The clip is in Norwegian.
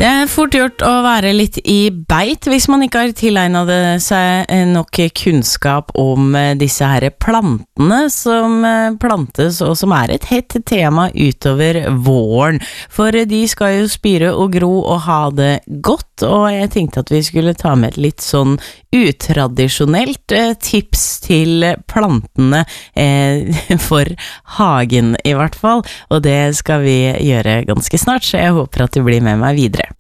Det fort gjort å være litt i beit hvis man ikke har tilegnet seg nok kunnskap om disse her plantene som plantes og som et hett tema utover våren. For de skal jo spire og gro og ha det godt, og jeg tenkte at vi skulle ta med et litt sånn utradisjonelt tips til plantene for hagen i hvert fall, og det skal vi gjøre ganske snart, så jeg håper at du blir med meg videre.